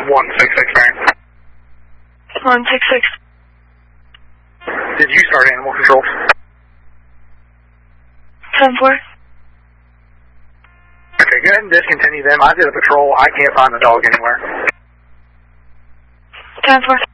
166, Marion. 166. Did you start animal control? 10-4. Okay, go ahead and discontinue them. I did a patrol. I can't find the dog anywhere. 10-4.